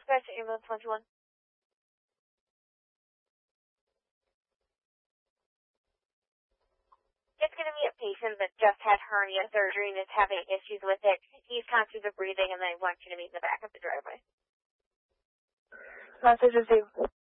Dispatch to ambulance 21. It's going to be a patient that just had hernia surgery and is having issues with it. He's conscious of breathing, and they want you to meet in the back of the driveway. Message received.